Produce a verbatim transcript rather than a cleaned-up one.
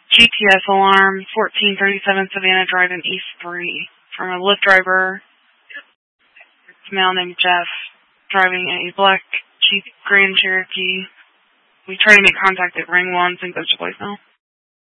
G P S alarm, fourteen thirty-seven Savannah Drive in East three, from a Lyft driver. It's a male named Jeff, driving a black Jeep Grand Cherokee. We tried to make contact at ring once and goes to voicemail.